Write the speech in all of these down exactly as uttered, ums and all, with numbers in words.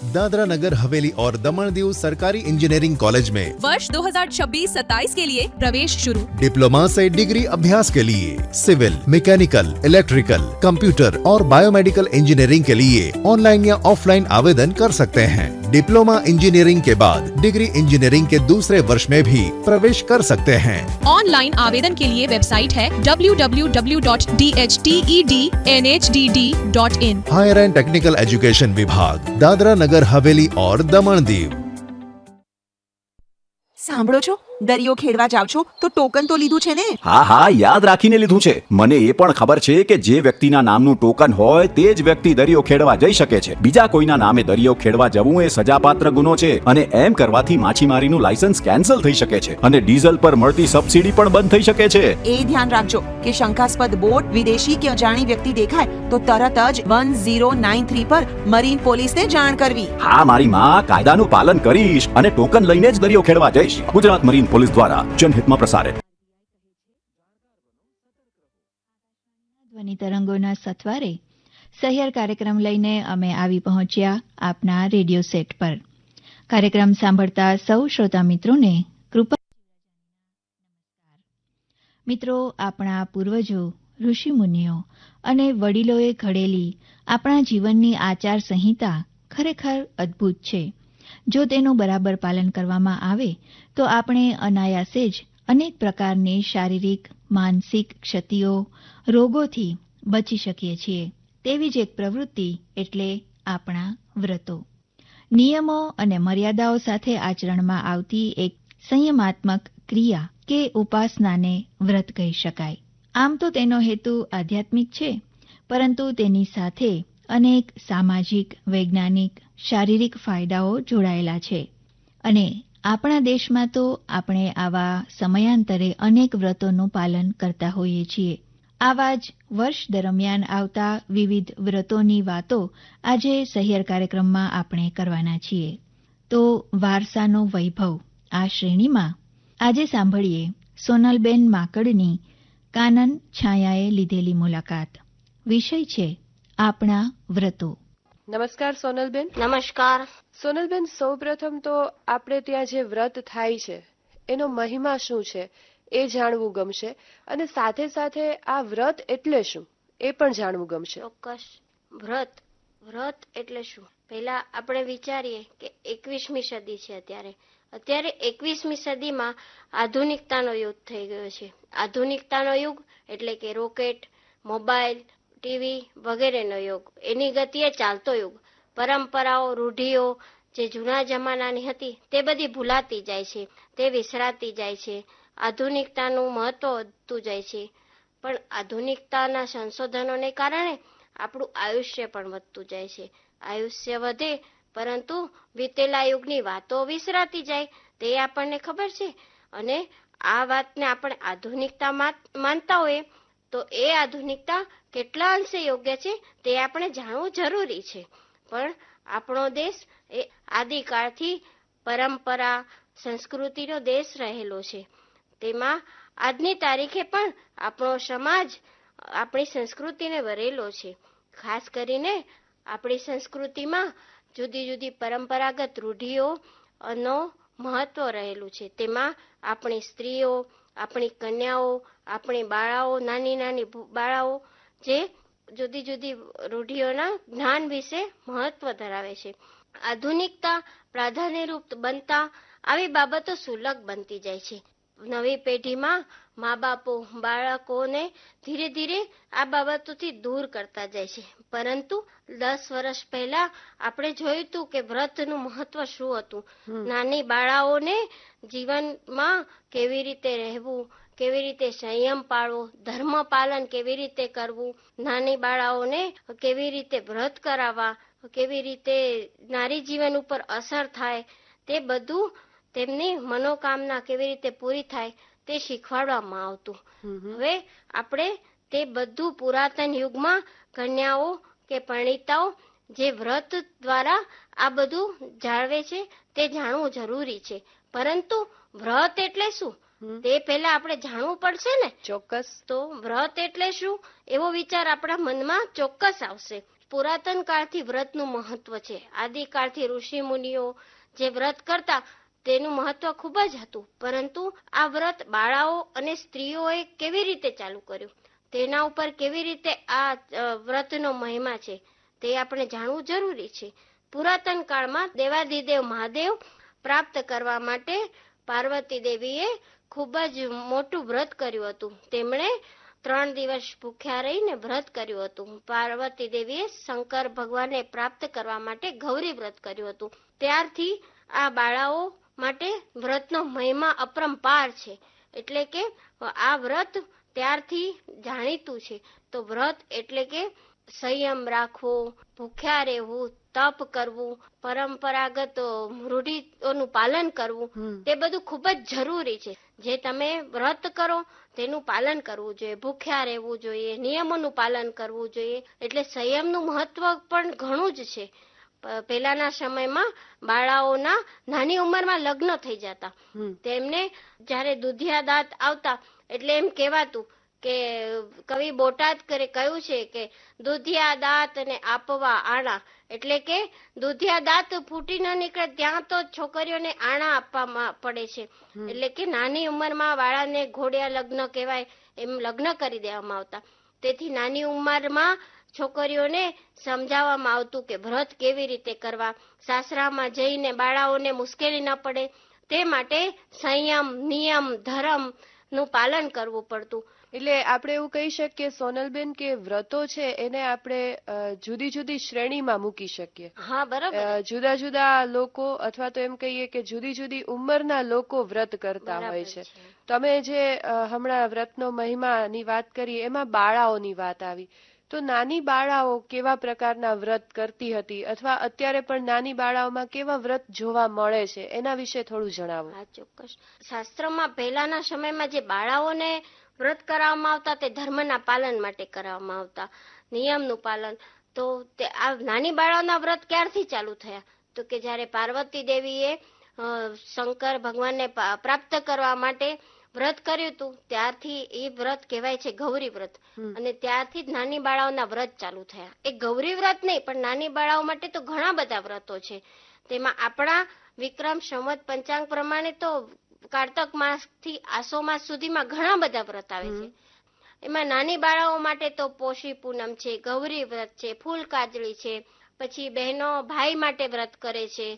दादरा नगर हवेली और दमन दीव सरकारी engineering college में वर्ष दो हज़ार छब्बीस सत्ताईस के लिए प्रवेश शुरू। डिप्लोमा से डिग्री अभ्यास के लिए सिविल, मैकेनिकल, इलेक्ट्रिकल, कंप्यूटर और बायोमेडिकल इंजीनियरिंग के लिए ऑनलाइन या ऑफलाइन आवेदन कर सकते हैं। डिप्लोमा इंजीनियरिंग के बाद डिग्री इंजीनियरिंग के दूसरे वर्ष में भी प्रवेश कर सकते हैं। ऑनलाइन आवेदन के लिए वेबसाइट है W W W dot D H T E D N H D D dot in. Higher and technical education विभाग, दादरा नगर हवेली और दमन दीव। સાંભળો છો, દરિયો ખેડવા જાવ છો તો ટોકન તો લીધું છે ને? હા હા, યાદ રાખીને લીધું છે. મને એ પણ ખબર છે કે જે વ્યક્તિના નામનું ટોકન હોય તે જ વ્યક્તિ દરિયો ખેડવા જઈ શકે છે. બીજા કોઈના નામે દરિયો ખેડવા જવું એ સજાપાત્ર ગુનો છે અને એમ કરવાથી માછીમારીનું લાયસન્સ કેન્સલ થઈ શકે છે અને ડીઝલ પર મળતી સબસિડી પણ બંધ થઈ શકે છે. એ ધ્યાન રાખજો કે શંકાસ્પદ બોટ, વિદેશી કે અજાણી વ્યક્તિ દેખાય તો તરત જ વન ઝીરો નાઇન થ્રી પર મરીન પોલીસને જાણ કરવી. હા મારી માં, કાયદાનું પાલન કરીશ અને ટોકન લઈને જ દરિયો ખેડવા જઈશ. ગુજરાત મરીન પોલીસ દ્વારા જનહિતમાં પ્રસારિત. ધ્વનિ તરંગોના સથવારે સહિયર કાર્યક્રમ લઈને અમે આવી પહોંચ્યા આપના રેડિયો સેટ પર. કાર્યક્રમ સાંભળતા સૌ શ્રોતા મિત્રોને કૃપા. મિત્રો, આપણા પૂર્વજો, ઋષિ મુનિઓ અને વડીલોએ ઘડેલી આપણા જીવનની આચાર સંહિતા ખરેખર અદ્ભુત છે. જો તેનું બરાબર પાલન કરવામાં આવે તો આપણે અનાયાસે જ અનેક પ્રકારની શારીરિક, માનસિક ક્ષતિઓ, રોગોથી બચી શકીએ છીએ. તેવી જ એક પ્રવૃત્તિ એટલે આપણા વ્રતો. નિયમો અને મર્યાદાઓ સાથે આચરણમાં આવતી એક સંયમાત્મક ક્રિયા કે ઉપાસનાને વ્રત કહી શકાય. આમ તો તેનો હેતુ આધ્યાત્મિક છે, પરંતુ તેની સાથે અનેક સામાજિક, વૈજ્ઞાનિક, શારીરિક ફાયદાઓ જોડાયેલા છે. અને આપણા દેશમાં તો આપણે આવા સમયાંતરે અનેક વ્રતોનું પાલન કરતા હોઈએ છીએ. આવા જ વર્ષ દરમિયાન આવતા વિવિધ વ્રતોની વાતો આજે સહિયર કાર્યક્રમમાં આપણે કરવાના છીએ. તો વારસાનો વૈભવ આ શ્રેણીમાં આજે સાંભળીએ સોનલબેન માકડની કાનન છાયાએ લીધેલી મુલાકાત. વિષય છે આપણા વ્રતો. નમસ્કાર સોનલબેન. નમસ્કાર સોનલબેન, સૌપ્રથમ તો આપણે ત્યાં જે વ્રત થાય છે એનો મહિમા શું છે એ જાણવું ગમશે અને સાથે સાથે આ વ્રત એટલે શું એ પણ જાણવું ગમશે. ચોક્કસ. વ્રત વ્રત એટલે શું? પહેલા આપણે વિચારીએ કે એકવીસમી સદી છે. અત્યારે અત્યારે એકવીસમી સદીમાં આધુનિકતાનો યુગ થઈ ગયો છે. આધુનિકતાનો યુગ એટલે કે રોકેટ, મોબાઈલ, ટીવી વગેરેનો યુગ, એની ગતિએ ચાલતો યુગ. પરંપરાઓ, રૂઢિઓ જે જૂના જમાનાની હતી તે બધી ભૂલાતી જાય છે, તે વિસરાતી જાય છે. આધુનિકતાનું મહત્વ વધતું જાય છે. પણ આધુનિકતાના સંશોધનોને કારણે આપણું આયુષ્ય પણ વધતું જાય છે. આયુષ્ય વધે પરંતુ વીતેલા યુગની વાતો વિસરાતી જાય તે આપણને ખબર છે. અને આ વાતને આપણે આધુનિકતા માનતા હોઈએ તો એ આધુનિકતા કેટલા અંશે યોગ્ય છે તે આપણે જાણવું જરૂરી છે. પણ આપણો દેશ એ આદિકાળથી પરંપરા, સંસ્કૃતિનો દેશ રહેલો છે. તેમાં આજની તારીખે પણ આપણો સમાજ આપણી સંસ્કૃતિને વરેલો છે. ખાસ કરીને આપણી સંસ્કૃતિમાં જુદી જુદી પરંપરાગત રૂઢિઓનો મહત્વ રહેલું છે. તેમાં આપણી સ્ત્રીઓ, આપણી કન્યાઓ, આપણી બાળાઓ, નાની નાની બાળાઓ જે જુદી જુદી રૂઢિઓના જ્ઞાન વિશે મહત્વ ધરાવે છે. આધુનિકતા પ્રાધાન્યરૂપ બનતા આવી બાબતો સુલભ બનતી જાય છે. નવી પેઢીમાં મા બાપો બાળકોને ધીરે ધીરે આ બાબતોથી દૂર કરતા જાય છે. પરંતુ દસ વર્ષ પહેલા આપણે જોયું હતું કે વ્રતનું મહત્વ શું હતું. નાની બાળાઓને જીવનમાં કેવી રીતે રહેવું, કેવી રીતે સંયમ પાળવો, ધર્મ પાલન કેવી રીતે કરવું, નાની બાળાઓને કેવી રીતે વ્રત કરાવવા, કેવી રીતે નારી જીવન ઉપર અસર થાય, તે બધું તેમની મનોકામના કેવી રીતે પૂરી થાય તે શીખવાડવામાં આવતું. હવે આપણે તે બધું પુરાતન યુગમાં કન્યાઓ કે પરિણીતાઓ જે વ્રત દ્વારા આ બધું જાળવે છે તે જાણવું જરૂરી છે. પરંતુ વ્રત એટલે શું તે પહેલા આપણે જાણવું પડશે ને. ચોક્કસ. તો વ્રત એટલે શું એવો વિચાર આપણા મનમાં ચોક્કસ આવશે પુરાતન કાળથી વ્રતનું મહત્વ છે. આદિકાળથી ઋષિ મુનિઓ જે વ્રત કરતા તેનું મહત્વ ખૂબ જ હતું, પરંતુ આ વ્રત બાળાઓ અને સ્ત્રીઓએ કેવી રીતે ચાલુ કર્યું, તેના ઉપર કેવી રીતે આ વ્રતનો મહિમા છે તે આપણે જાણવું જરૂરી છે. પુરાતન કાળમાં દેવાધિદેવ મહાદેવ પ્રાપ્ત કરવા માટે પાર્વતી દેવીએ ખૂબ જ મોટું વ્રત કર્યું હતું. તેમણે ત્રણ દિવસ ભૂખ્યા રહીને વ્રત કર્યું હતું. પાર્વતી દેવીએ શંકર ભગવાનને પ્રાપ્ત કરવા માટે ગૌરી વ્રત કર્યું હતું. ત્યારથી આ બાળાઓ માટે વ્રતનો મહિમા અપરંપાર છે. એટલે કે આ વ્રત ત્યારથી જાણીતું છે. તો વ્રત એટલે કે સંયમ રાખવો, ભૂખ્યા રહેવું, તપ કરવું, પરંપરાગત રૂઢિઓનું પાલન કરવું, તે બધું ખૂબ જ જરૂરી છે. જે તમે વ્રત કરો તેનું પાલન કરવું જોઈએ, ભૂખ્યા રહેવું જોઈએ, નિયમોનું પાલન કરવું જોઈએ. એટલે સંયમનું મહત્વ પણ ઘણું જ છે. પહેલાના સમયમાં બાળાઓના નાની ઉંમરમાં લગ્ન થઈ જતા. તેમને જ્યારે દુધિયા દાંત આવતા એટલે એમ કહેવાતું કે કવિ બોટાદ કરે કહ્યું છે કે દુધિયા દાંત ને આપવા આણા, એટલે કે દુધિયા દાંત ફૂટી ન નીકળે ત્યાં તો છોકરીઓને આણા આપવામાં પડે છે. એટલે કે નાની ઉંમરમાં વાળાને ઘોડિયા લગ્ન કહેવાય એમ લગ્ન કરી દેવામાં આવતા. તેથી નાની ઉંમરમાં છોકરીઓને સમજાવવામાં આવતું કે વ્રત કેવી રીતે કરવા, સાસરામાં જઈને બાળાઓને મુશ્કેલી ન પડે તે માટે સંયમ, નિયમ, ધર્મ નું પાલન કરવું પડતું. એટલે આપણે એવું કહી શકીએ સોનલબેન કે વ્રતો છે એને આપણે જુદી જુદી શ્રેણીમાં મૂકી શકીએ. હા, બરાબર. જુદા જુદા લોકો અથવા તો એમ કહીએ કે જુદી જુદી ઉંમરના લોકો વ્રત કરતા હોય છે. તમે જે હમણાં વ્રતનો મહિમાની વાત કરી એમાં બાળાઓની વાત આવી, તો નાની બાળાઓ કેવા પ્રકારના વ્રત કરતી હતી અથવા અત્યારે પણ નાની બાળાઓમાં કેવા વ્રત જોવા મળે છે એના વિશે થોડું જણાવો. હા, ચોક્કસ. શાસ્ત્રમાં પહેલાના સમયમાં જે બાળાઓને વ્રત કરાવવામાં આવતા તે ધર્મના પાલન માટે કરાવવામાં આવતા, નિયમનું પાલન. તો તે આ નાની બાળાઓના વ્રત ક્યારથી ચાલુ થયા? તો કે જ્યારે પાર્વતી દેવીએ શંકર ભગવાનને પ્રાપ્ત કરવા માટે વ્રત કર્યું હતું ત્યારથી એ વ્રત કહેવાય છે ગૌરી વ્રત. અને ત્યારથી જ નાની બાળાઓના વ્રત ચાલુ થયા. એ ગૌરી વ્રત નહીં પણ નાની બાળાઓ માટે તો ઘણા બધા વ્રતો છે. તેમાં આપણા વિક્રમ સંવત પંચાંગ પ્રમાણે તો કારતક માસ થી આસો માસ સુધીમાં ઘણા બધા વ્રત આવે છે. એમાં નાની બાળાઓ માટે તો પોષી પૂનમ છે, ગૌરી વ્રત છે, ફૂલ કાજળી છે, પછી બહેનો ભાઈ માટે વ્રત કરે છે,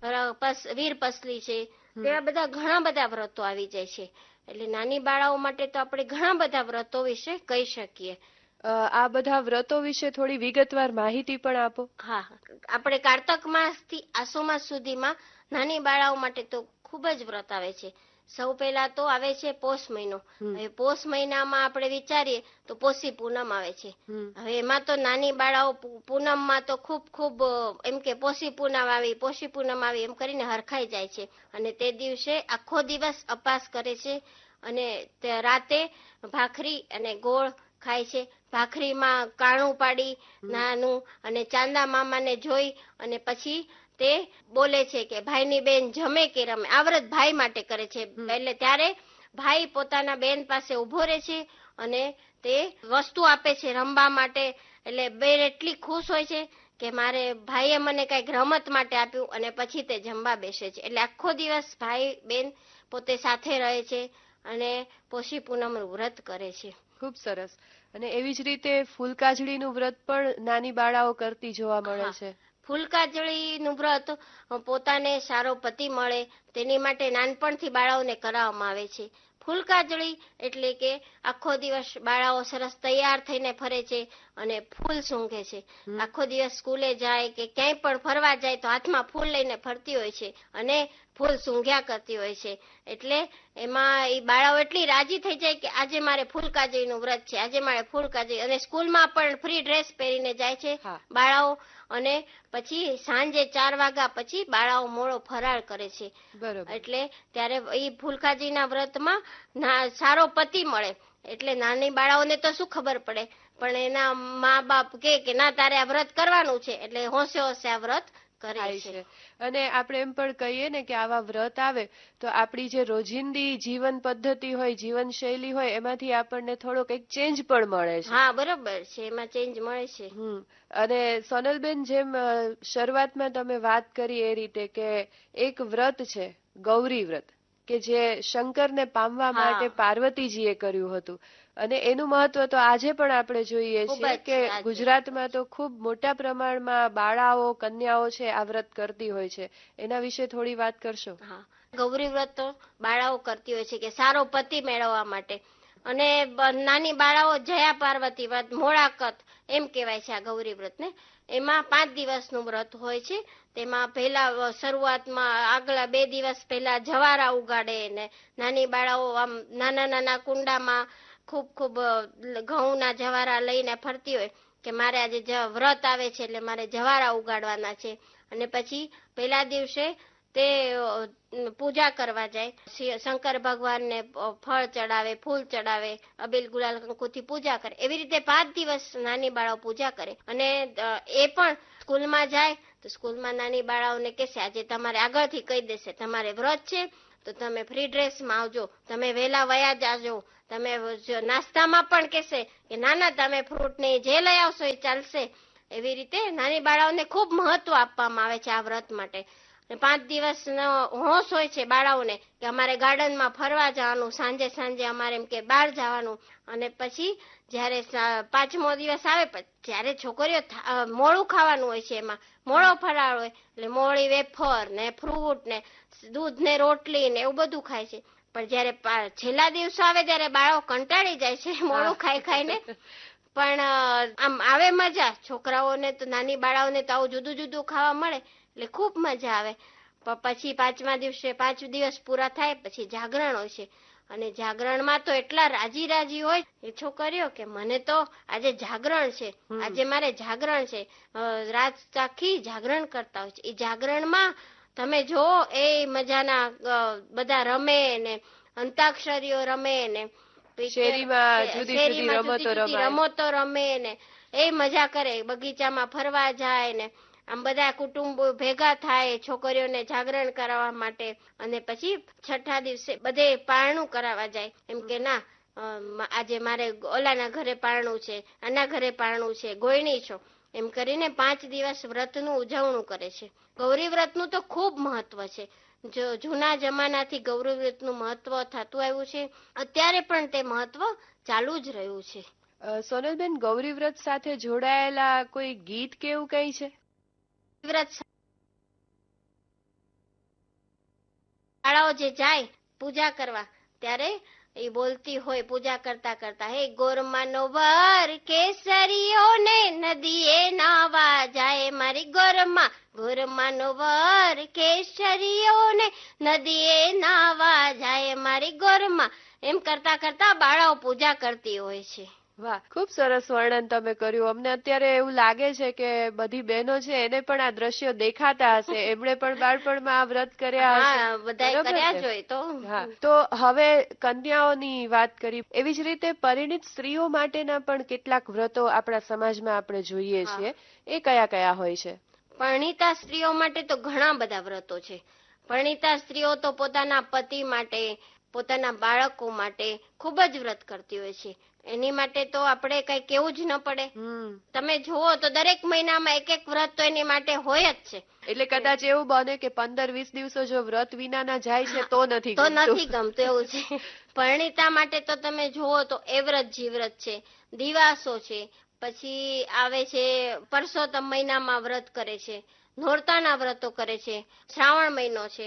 વીર પસલી છે, એવા બધા ઘણા બધા વ્રતો આવી જાય છે. એટલે નાની બાળાઓ માટે તો આપણે ઘણા બધા વ્રતો વિશે કહી શકીએ. આ બધા વ્રતો વિશે થોડી વિગતવાર માહિતી પણ આપો. હા, આપણે કારતક માસ થી આસો માસ સુધીમાં નાની બાળાઓ માટે તો ખૂબ જ વ્રત આવે છે. સૌ પહેલા તો આવે છે પોષ મહિનો. હવે પોષ મહિનામાં આપણે વિચારીએ તો પોષી પૂનમ આવે છે. હવે એમાં તો નાની બાળાઓ પૂનમમાં તો ખૂબ ખૂબ એમ કે પોષી પૂનમ આવી, પોષી પૂનમ આવી એમ કરીને હરખાઈ જાય છે. અને તે દિવસે આખો દિવસ અપાસ કરે છે અને રાતે ભાખરી અને ગોળ ખાય છે. ભાખરીમાં કાણું પાડી નાનું અને ચાંદા મામાને જોઈ અને પછી તે બોલે છે કે ભાઈની બેન જમે કે રમે. આ વ્રત ભાઈ માટે કરે છે. એટલે ત્યારે ભાઈ પોતાના બેન પાસે ઉભો રહે છે અને તે વસ્તુ આપે છે રમવા માટે. એટલે બેન એટલી ખુશ હોય છે કે મારે ભાઈએ મને કઈક રમત માટે આપ્યું અને પછી તે જમવા બેસે છે. એટલે આખો દિવસ ભાઈ બેન પોતે સાથે રહે છે અને પોષી પૂનમનું વ્રત કરે છે. ખૂબ સરસ. અને એવી જ રીતે ફૂલકાજળીનું વ્રત પણ નાની બાળાઓ કરતી જોવા મળે છે. ફૂલકાજળીનું વ્રત પોતાને સારો પતિ મળે તેની માટે નાનપણથી બાળાઓને કરાવવામાં આવે છે. ફૂલકાજળી એટલે કે આખો દિવસ બાળાઓ સરસ તૈયાર થઈને ફરે છે અને ફૂલ સૂંઘે છે. આખો દિવસ સ્કૂલે જાય કે ક્યાંય પણ ફરવા જાય તો હાથમાં ફૂલ લઈને ફરતી હોય છે અને ફૂલ સૂંઘ્યા કરતી હોય છે. એટલે એમાં એ બાળાઓ એટલી રાજી થઈ જાય કે આજે મારે ફૂલકાજળીનું વ્રત છે, આજે મારે ફૂલકાજળી. અને સ્કૂલમાં પણ ફ્રી ડ્રેસ પહેરીને જાય છે બાળાઓ. અને પછી સાંજે ચાર વાગ્યા પછી બાળાઓ મોડો ફરાળ કરે છે. એટલે ત્યારે એ ફૂલકાજીના વ્રતમાં સારો પતિ મળે. એટલે નાની બાળાઓને તો શું ખબર પડે, પણ એના મા બાપ કે ના તારે આ વ્રત કરવાનું છે એટલે હોંશે હોંશે આ વ્રત થાય છે. અને આપણે એમ પણ કહીએ ને કે આવા વ્રત આવે તો આપણી જે રોજિંદી જીવન પદ્ધતિ હોય, જીવન શૈલી હોય, એમાંથી આપણને થોડોક એક ચેન્જ પણ મળે છે. હા, બરોબર છે, એમાં ચેન્જ મળે છે. હમ અને સોનલબેન, જેમ શરૂઆતમાં તમે વાત કરી એ રીતે કે એક વ્રત છે ગૌરી વ્રત, કે જે શંકરને પામવા માટે પાર્વતીજીએ કર્યું હતું, અને એનું મહત્વ તો આજે પણ આપણે જોઈએ છીએ કે ગુજરાતમાં તો ખૂબ મોટા પ્રમાણમાં બાળાઓ, કન્યાઓ છે આ વ્રત કરતી હોય છે. એના વિશે થોડી વાત કરશો? હા, ગૌરી વ્રત તો બાળાઓ કરતી હોય છે કે સારો પતિ મેળવવા માટે. અને નાની બાળાઓ જયા પાર્વતી વ્રત, મોળાકત એમ કહેવાય છે આ ગૌરી વ્રત ને. એમાં પાંચ દિવસનું વ્રત હોય છે. તેમાં પહેલા શરૂઆતમાં આગલા બે દિવસ પહેલા જવારા ઉગાડે ને નાની બાળાઓ આમ નાના નાના કુંડામાં ખૂબ ખૂબ ઘઉંના જવારા લઈને ફરતી હોય કે મારે આજે વ્રત આવે છે એટલે મારે જવારા ઉગાડવાના છે. અને પછી પહેલા દિવસે તે પૂજા કરવા જાય, શંકર ભગવાનને ફળ ચડાવે, ફૂલ ચડાવે, અબીલ ગુલાલ કંકુથી પૂજા કરે. એવી રીતે પાંચ દિવસ નાની બાળાઓ પૂજા કરે. અને એ પણ સ્કૂલમાં જાય તો સ્કૂલમાં નાની બાળાઓને કહેશે, આજે તમારે આગળથી કહી દેશે તમારે વ્રત છે તો તમે ફ્રી ડ્રેસમાં આવજો, તમે વહેલા વયા જાજો. તમે નાસ્તામાં પણ કહેશે કે નાના તમે ફ્રૂટ ને જે લઈ આવશો એ ચાલશે. એવી રીતે નાની બાળાઓને ખૂબ મહત્વ આપવામાં આવે છે આ વ્રત માટે. પાંચ દિવસનો હોશ હોય છે બાળાઓને કે અમારે ગાર્ડનમાં ફરવા જવાનું, સાંજે સાંજે અમારે એમ કે બહાર જવાનું. અને પછી જયારે પાંચમો દિવસ આવે ત્યારે છોકરીઓ મોડું ખાવાનું હોય છે, એમાં મોડો ફરાળ હોય એટલે મોળી વેફર ને ફ્રૂટ ને દૂધ ને રોટલી ને એવું બધું ખાય છે. પણ જયારે છેલ્લા દિવસો આવે ત્યારે બાળકો કંટાળી જાય છે મોડું ખાઈ ખાઈને. પણ આમ આવે મજા છોકરાઓને તો, નાની બાળાઓને તો આવું જુદું જુદું ખાવા મળે એટલે ખૂબ મજા આવે. પછી પાંચમા દિવસે પાંચ દિવસ પૂરા થાય પછી જાગરણ હોય છે. અને જાગરણમાં તો એટલા રાજી રાજી હોય એ છોકરીઓ કે મને તો આજે જાગરણ છે, આજે મારે જાગરણ છે. રાત આખી જાગરણ કરતા હોય છે. એ જાગરણમાં તમે જો એ મજાના બધા રમે ને અંતાક્ષરીઓ રમે ને શેરીમાં જુદી જુદી રમતો રમે ને એ મજા કરે, બગીચામાં ફરવા જાય ને આમ બધા કુટુંબો ભેગા થાય છોકરીઓને જાગરણ કરાવવા માટે. અને પછી છઠ્ઠા દિવસે બધે પારણું કરાવવા જાય, એમ કે ના આજે મારે ઓલાના ઘરે પારણું છે, આના ઘરે પારણું છે, ગોયણી છો, એમ કરીને પાંચ દિવસ વ્રતનું ઉજવણું કરે છે. ગૌરી વ્રતનું તો ખૂબ મહત્વ છે. જો જૂના જમાનાથી ગૌરી વ્રતનું મહત્વ થતું આવ્યું છે, અત્યારે પણ તે મહત્વ ચાલુ જ રહ્યું છે. સોનલબેન, ગૌરી વ્રત સાથે જોડાયેલા કોઈ ગીત કે એવું કઈ છે? વ્રત બાળાઓ જે જાય પૂજા કરવા ત્યારે એ બોલતી હોય પૂજા કરતા કરતા, હે ગોરમાનો વર કેસરીઓ ને નદીએ નાવા જાય, મારી ગોરમા ગોરમાનો વર કેસરીઓ ને નદીએ નાવા જાય, મારી ગોરમા. એમ કરતા કરતા બાળાઓ પૂજા કરતી હોય છે. વાહ, ખૂબ સરસ વર્ણન તમે કર્યું. અમને અત્યારે એવું લાગે છે કે બધી બહેનો છે એને પણ આ દ્રશ્યો દેખાતા હશે, એમણે પણ બાળપણમાં આ વ્રત કર્યા હશે. બધાએ કર્યા જ હોય તો. હા, તો હવે કન્યાઓની વાત કરી, એવી જ રીતે પરિણીત સ્ત્રીઓ માટેના પણ કેટલાક વ્રતો આપણા સમાજમાં આપણે જોઈએ છીએ. એ કયા કયા હોય છે? પરણિતા સ્ત્રીઓ માટે તો ઘણા બધા વ્રતો છે. પરણિતા સ્ત્રીઓ તો પોતાના પતિ માટે, પોતાના બાળકો માટે ખૂબ જ વ્રત કરતી હોય છે. એની માટે તો આપણે કઈ કેવું જ ન પડે. તમે જુઓ તો દરેક મહિનામાં એક એક વ્રત તો એની માટે હોય જ છે. એટલે કદાચ એવું બને કે પંદર વીસ દિવસો જો વ્રત વિનાના જાય છે તો નથી તો નથી ગમતું એવું છે. પરણિતા માટે તો તમે જુઓ તો એ વ્રત જીવ્રત છે, દિવાસો છે, પછી આવે છે પરસોત્તમ મહિનામાં વ્રત કરે છે, નોરતાના વ્રતો કરે છે, શ્રાવણ મહિનો છે,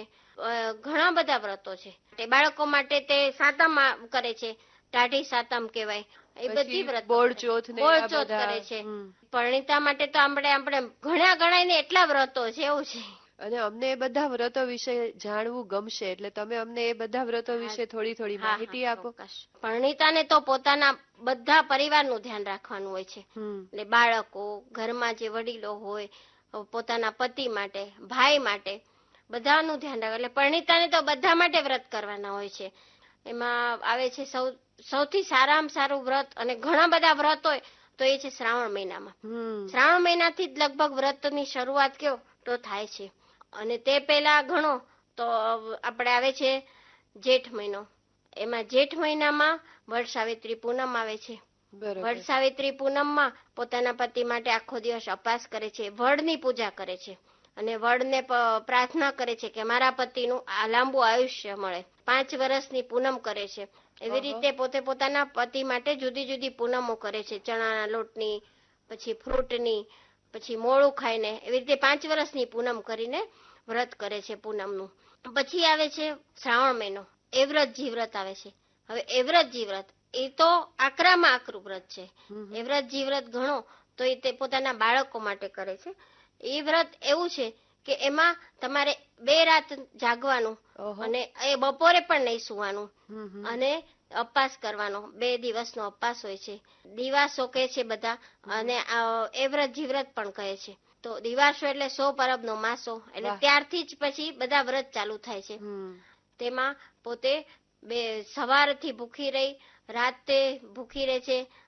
ઘણા બધા વ્રતો છે. બાળકો માટે તે સાતમ કરે છે, ટાઢી સાતમ કહેવાય, એ બધી વ્રત બોળચોથ કરે છે. પરણિતા માટે તો આપણે આપણે ઘણા ગણાય ને એટલા વ્રતો છે, એવું છે. અને અમને એ બધા વ્રતો વિશે જાણવું ગમશે, એટલે તમે અમને એ બધા વ્રતો વિશે થોડી થોડી માહિતી આપો. પરણિતાને તો પોતાના બધા પરિવારનું ધ્યાન રાખવાનું હોય છે, એટલે બાળકો, ઘરમાં જે વડીલો હોય, પોતાના પતિ માટે, ભાઈ માટે બધાનું ધ્યાન રાખે. એટલે પરણિતાને તો બધા માટે વ્રત કરવાના હોય છે. એમાં આવે છે સૌ સૌથી સારામાં સારું વ્રત, અને ઘણા બધા વ્રત હોય તો એ છે શ્રાવણ મહિનામાં. શ્રાવણ મહિનાથી જ લગભગ વ્રતની શરૂઆત કેવો તો થાય છે. અને તે પહેલા ઘણો તો આપણે આવે છે જેઠ મહિનો. એમાં જેઠ મહિનામાં વડ સાવિત્રી પૂનમ આવે છે. વડ સાવિત્રી પૂનમમાં પોતાના પતિ માટે આખો દિવસ અપાસ કરે છે, વડની પૂજા કરે છે અને વડને પ્રાર્થના કરે છે કે મારા પતિનું આ લાંબુ આયુષ્ય મળે. પાંચ વર્ષની પૂનમ કરે છે. એવી રીતે પોતે પોતાના પતિ માટે જુદી જુદી પૂનમો કરે છે, ચણાના લોટની, પછી ફ્રૂટની, પછી મોળું ખાઈને, એવી રીતે પાંચ વર્ષની પૂનમ કરીને વ્રત કરે છે પૂનમનું. પછી આવે છે શ્રાવણ મહિનો, એ વ્રતજી વ્રત આવે છે. હવે એ વ્રતજી વ્રત એ તો આકરામાં આકરું વ્રત છે. એ વ્રતજી વ્રત ઘણો તો એ તે પોતાના બાળકો માટે કરે છે. એ વ્રત એવું છે કે એમાં તમારે બે રાત જાગવાનું અને એ બપોરે પણ નહીં સુવાનું અને અપવાસ કરવાનો. બે દિવસનો અપવાસ હોય છે. દિવાસો કહે છે બધા, અને એ વ્રતજી વ્રત પણ કહે છે. તો દિવાસો એટલે સો પરબનો માસો, એટલે ત્યારથી જ પછી બધા વ્રત ચાલુ થાય છે. તેમાં પોતે બે સવારથી ભૂખી રહી રાતે ભૂખી રહે છે